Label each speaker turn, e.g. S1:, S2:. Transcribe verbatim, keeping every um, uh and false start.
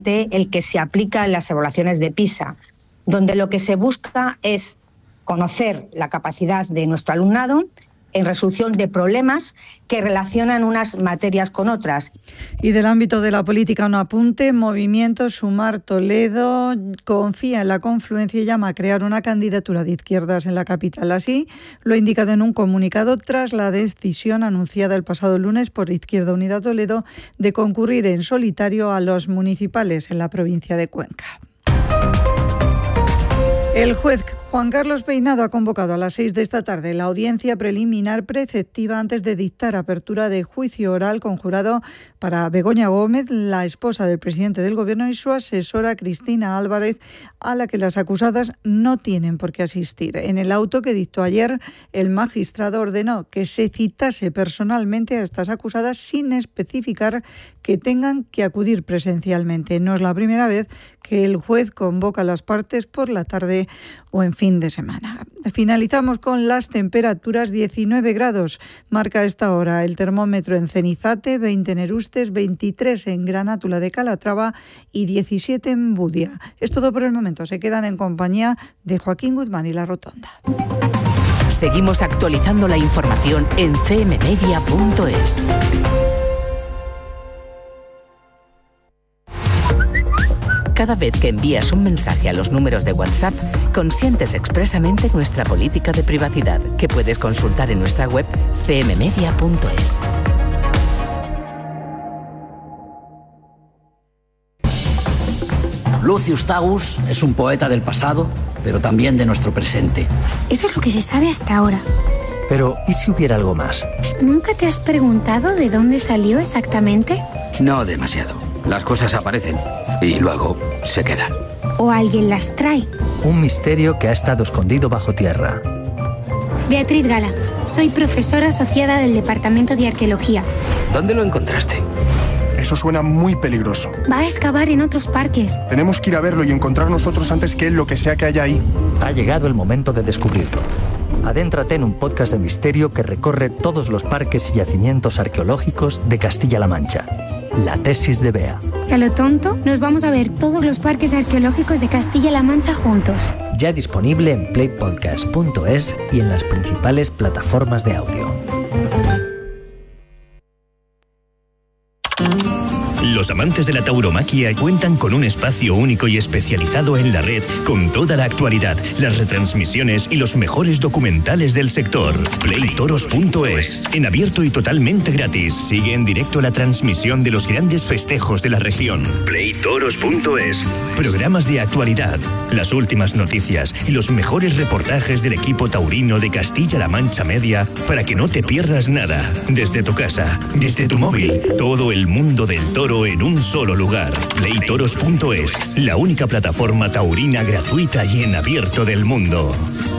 S1: el que se aplica en las evaluaciones de PISA, donde lo que se busca es conocer la capacidad de nuestro alumnado en resolución de problemas que relacionan unas materias con otras.
S2: Y del ámbito de la política, un apunte: Movimiento Sumar Toledo confía en la confluencia y llama a crear una candidatura de izquierdas en la capital. Así lo ha indicado en un comunicado tras la decisión anunciada el pasado lunes por Izquierda Unida Toledo de concurrir en solitario a los municipales en la provincia de Cuenca. El juez Juan Carlos Peinado ha convocado a las seis de esta tarde la audiencia preliminar preceptiva antes de dictar apertura de juicio oral conjurado para Begoña Gómez, la esposa del presidente del Gobierno, y su asesora Cristina Álvarez, a la que las acusadas no tienen por qué asistir. En el auto que dictó ayer, el magistrado ordenó que se citase personalmente a estas acusadas sin especificar que tengan que acudir presencialmente. No es la primera vez que el juez convoca a las partes por la tarde o en fin de semana. Finalizamos con las temperaturas. diecinueve grados marca a esta hora el termómetro en Cenizate, veinte en Erustes, veintitrés en Granátula de Calatrava y diecisiete en Budia. Es todo por el momento. Se quedan en compañía de Joaquín Guzmán y La Rotonda.
S3: Seguimos actualizando la información en c m media punto es. Cada vez que envías un mensaje a los números de WhatsApp, consientes expresamente nuestra política de privacidad, que puedes consultar en nuestra web c m media punto es.
S4: Lucius Tagus es un poeta del pasado, pero también de nuestro presente.
S5: Eso es lo que se sabe hasta ahora.
S6: Pero, ¿y si hubiera algo más?
S5: ¿Nunca te has preguntado de dónde salió exactamente?
S7: No demasiado. Las cosas aparecen y luego se quedan.
S5: ¿O alguien las trae?
S6: Un misterio que ha estado escondido bajo tierra.
S5: Beatriz Gala, soy profesora asociada del Departamento de Arqueología.
S7: ¿Dónde lo encontraste?
S8: Eso suena muy peligroso.
S5: Va a excavar en otros parques.
S8: Tenemos que ir a verlo y encontrar nosotros antes que él lo que sea que haya ahí.
S6: Ha llegado el momento de descubrirlo. Adéntrate en un podcast de misterio que recorre todos los parques y yacimientos arqueológicos de Castilla-La Mancha. La tesis de Bea.
S5: Y a lo tonto, nos vamos a ver todos los parques arqueológicos de Castilla-La Mancha juntos.
S6: Ya disponible en play podcast punto es y en las principales plataformas de audio.
S9: Los amantes de la tauromaquia cuentan con un espacio único y especializado en la red con toda la actualidad, las retransmisiones y los mejores documentales del sector. play toros punto es, en abierto y totalmente gratis. Sigue en directo la transmisión de los grandes festejos de la región. play toros punto es. Programas de actualidad, las últimas noticias y los mejores reportajes del equipo taurino de Castilla-La Mancha Media para que no te pierdas nada. Desde tu casa, desde tu móvil, todo el mundo del toro en un solo lugar. play toros punto es, la única plataforma taurina gratuita y en abierto del mundo.